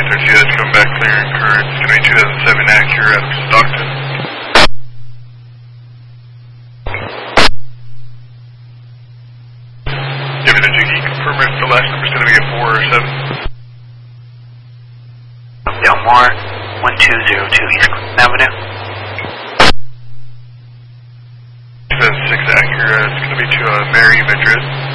2 that's coming back clear and current. It's going to be 2007 Acura out of Stockton. David, can you confirm if the last number is going to be a 4 or 7? Delmar, 1202 East Clinton Avenue. 2006 Acura, it's going to be to Mary, Madrid.